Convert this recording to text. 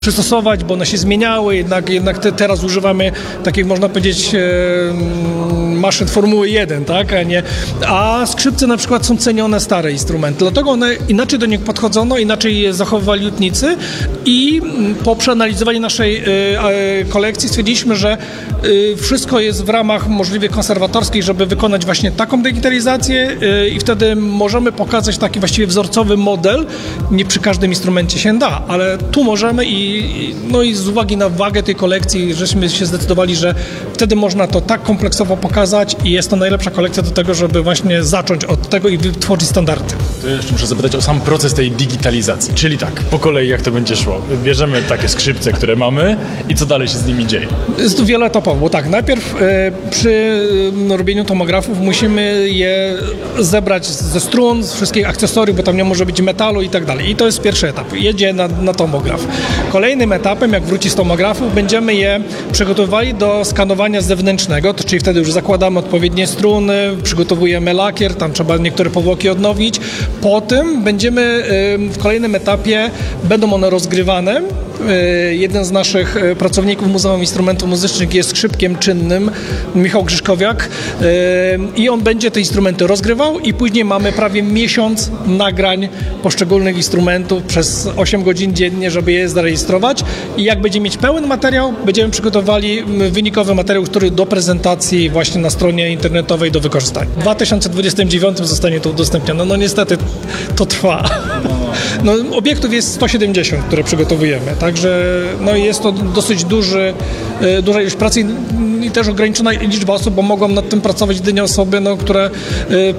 przystosować, bo one się zmieniały, jednak teraz używamy takich, można powiedzieć, maszyn Formuły 1, tak, a skrzypce na przykład są cenione stare instrumenty, dlatego one inaczej do nich podchodzono, inaczej je zachowywali lutnicy i po przeanalizowaniu naszej kolekcji stwierdziliśmy, że wszystko jest w ramach możliwych konserwatorskich, żeby wykonać właśnie taką digitalizację i wtedy możemy pokazać taki właściwie wzorcowy model. Nie przy każdym instrumencie się da, ale tu możemy i z uwagi na wagę tej kolekcji żeśmy się zdecydowali, że wtedy można to tak kompleksowo pokazać i jest to najlepsza kolekcja do tego, żeby właśnie zacząć od tego i wytworzyć standardy. To jeszcze muszę zapytać o sam proces tej digitalizacji, czyli tak, po kolei jak to będzie szło. Bierzemy takie skrzypce, które mamy i co dalej się z nimi dzieje? Jest to wieloetapowo, bo tak, najpierw przy robieniu tomografów musimy je zebrać ze strun, z wszystkich akcesoriów, bo tam nie może być metalu i tak dalej. I to jest pierwszy etap. Jedzie na tomograf. Kolejnym etapem, jak wróci z tomografów, będziemy je przygotowywali do skanowania zewnętrznego, czyli wtedy już zakładamy odpowiednie struny, przygotowujemy lakier, tam trzeba niektóre powłoki odnowić. Po tym będziemy w kolejnym etapie, będą one rozgrywane. Jeden z naszych pracowników Muzeum Instrumentów Muzycznych jest skrzypkiem czynnym, Michał Grzyszkowiak, i on będzie te instrumenty rozgrywał i później mamy prawie miesiąc nagrań poszczególnych instrumentów przez 8 godzin dziennie, żeby je zarejestrować i jak będzie mieć pełen materiał, będziemy przygotowali wynikowy materiał, który do prezentacji właśnie na stronie internetowej do wykorzystania. W 2029 zostanie to udostępnione. No niestety to trwa. Obiektów jest 170, które przygotowujemy, także jest to dosyć duża ilość pracy i też ograniczona liczba osób, bo mogą nad tym pracować jedynie osoby, które